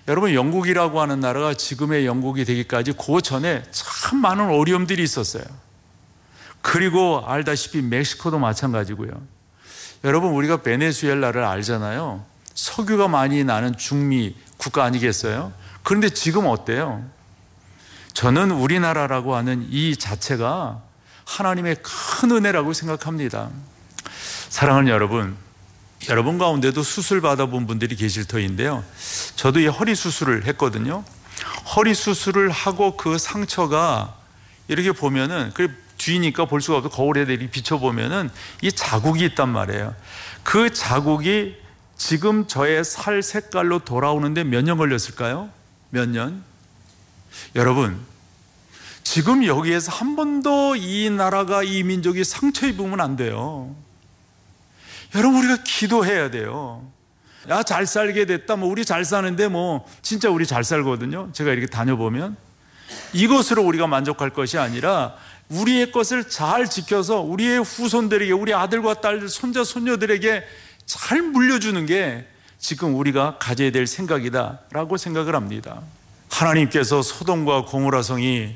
여러분, 영국이라고 하는 나라가 지금의 영국이 되기까지 그 전에 참 많은 어려움들이 있었어요. 그리고 알다시피 멕시코도 마찬가지고요. 여러분, 우리가 베네수엘라를 알잖아요. 석유가 많이 나는 중미 국가 아니겠어요? 그런데 지금 어때요? 저는 우리나라라고 하는 이 자체가 하나님의 큰 은혜라고 생각합니다. 사랑하는 여러분, 여러분 가운데도 수술 받아본 분들이 계실 터인데요. 저도 이 허리 수술을 했거든요. 허리 수술을 하고 그 상처가 이렇게 보면은, 그 뒤니까 볼 수가 없고 거울에 이렇게 비춰보면은 이 자국이 있단 말이에요. 그 자국이 지금 저의 살 색깔로 돌아오는데 몇 년 걸렸을까요? 몇 년? 여러분, 지금 여기에서 한 번도 이 나라가, 이 민족이 상처 입으면 안 돼요. 여러분, 우리가 기도해야 돼요. 야, 잘 살게 됐다. 우리 잘 사는데 진짜 우리 잘 살거든요. 제가 이렇게 다녀보면. 이것으로 우리가 만족할 것이 아니라 우리의 것을 잘 지켜서 우리의 후손들에게, 우리 아들과 딸, 손자, 손녀들에게 잘 물려주는 게 지금 우리가 가져야 될 생각이다라고 생각을 합니다. 하나님께서 소돔과 고모라 성이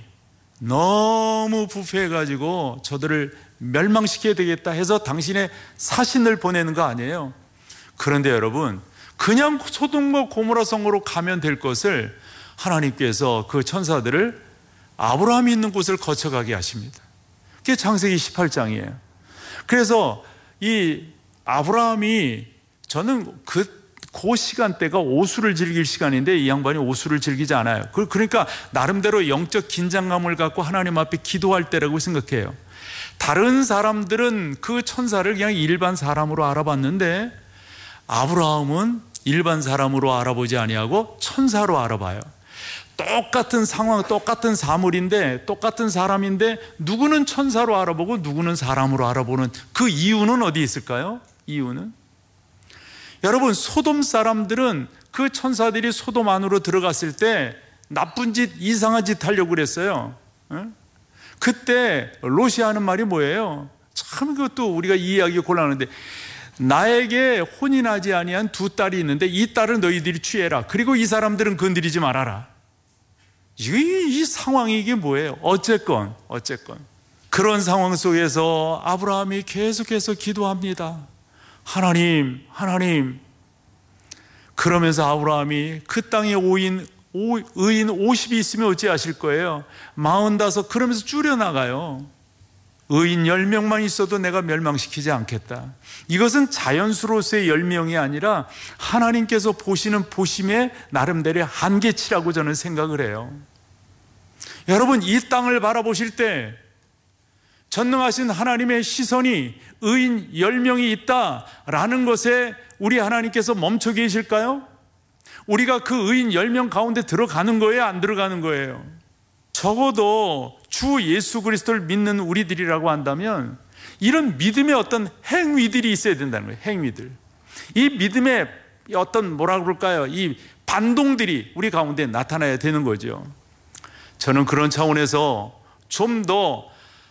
너무 부패해가지고 저들을 멸망시켜야 되겠다 해서 당신의 사신을 보내는 거 아니에요. 그런데 여러분, 그냥 소돔과 고모라 성으로 가면 될 것을 하나님께서 그 천사들을 아브라함이 있는 곳을 거쳐가게 하십니다. 그게 창세기 18장이에요. 그래서 이 아브라함이, 저는 그 시간대가 오수를 즐길 시간인데 이 양반이 오수를 즐기지 않아요. 그러니까 나름대로 영적 긴장감을 갖고 하나님 앞에 기도할 때라고 생각해요. 다른 사람들은 그 천사를 그냥 일반 사람으로 알아봤는데 아브라함은 일반 사람으로 알아보지 아니하고 천사로 알아봐요. 똑같은 상황, 똑같은 사물인데, 똑같은 사람인데 누구는 천사로 알아보고 누구는 사람으로 알아보는 그 이유는 어디 있을까요? 이유는, 여러분, 소돔 사람들은 그 천사들이 소돔 안으로 들어갔을 때 나쁜 짓, 이상한 짓 하려고 그랬어요. 그때 롯이 하는 말이 뭐예요? 참, 그것도 우리가 이해하기 곤란한데, 나에게 혼이 나지 아니한 두 딸이 있는데 이 딸을 너희들이 취해라. 그리고 이 사람들은 건드리지 말아라. 이 상황이 이게 뭐예요? 어쨌건 그런 상황 속에서 아브라함이 계속해서 기도합니다. 하나님. 그러면서 아브라함이 그 땅에 의인 50이 있으면 어찌하실 거예요? 45, 그러면서 줄여나가요. 의인 10명만 있어도 내가 멸망시키지 않겠다. 이것은 자연수로서의 10명이 아니라 하나님께서 보시는 보심의 나름대로의 한계치라고 저는 생각을 해요. 여러분, 이 땅을 바라보실 때 전능하신 하나님의 시선이 의인 10명이 있다라는 것에 우리 하나님께서 멈춰 계실까요? 우리가 그 의인 10명 가운데 들어가는 거예요? 안 들어가는 거예요? 적어도 주 예수 그리스도를 믿는 우리들이라고 한다면 이런 믿음의 어떤 행위들이 있어야 된다는 거예요. 행위들. 이 믿음의 어떤 이 반동들이 우리 가운데 나타나야 되는 거죠. 저는 그런 차원에서 좀 더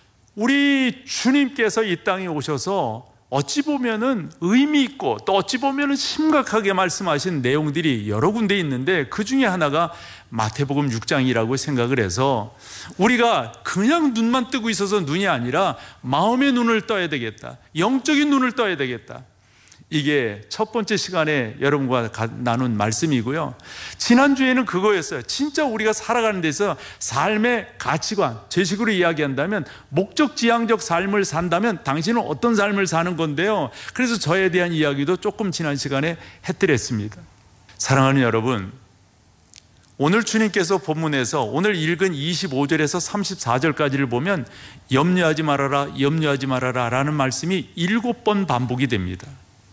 우리 주님께서 이 땅에 오셔서 어찌 보면은 의미 있고 또 어찌 보면은 심각하게 말씀하신 내용들이 여러 군데 있는데 그 중에 하나가 마태복음 6장이라고 생각을 해서 우리가 그냥 눈만 뜨고 있어서 눈이 아니라 마음의 눈을 떠야 되겠다. 영적인 눈을 떠야 되겠다. 이게 첫 번째 시간에 여러분과 나눈 말씀이고요. 지난주에는 그거였어요. 진짜 우리가 살아가는 데서 삶의 가치관, 제 식으로 이야기한다면 목적지향적 삶을 산다면 당신은 어떤 삶을 사는 건데요. 그래서 저에 대한 이야기도 조금 지난 시간에 해드렸습니다. 사랑하는 여러분, 오늘 주님께서 본문에서 오늘 읽은 25절에서 34절까지를 보면 염려하지 말아라 라는 말씀이 7번 반복이 됩니다.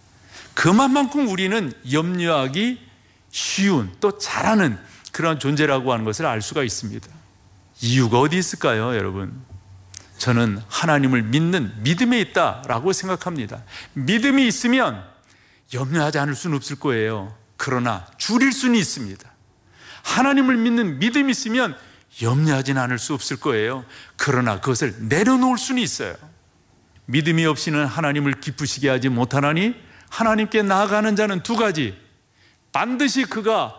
그만큼 우리는 염려하기 쉬운, 또 잘하는 그런 존재라고 하는 것을 알 수가 있습니다. 이유가 어디 있을까요, 여러분? 저는 하나님을 믿는 믿음에 있다라고 생각합니다. 믿음이 있으면 염려하지 않을 수는 없을 거예요. 그러나 줄일 수는 있습니다. 하나님을 믿는 믿음이 있으면 염려하지는 않을 수 없을 거예요. 그러나 그것을 내려놓을 수는 있어요. 믿음이 없이는 하나님을 기쁘시게 하지 못하나니 하나님께 나아가는 자는 두 가지, 반드시 그가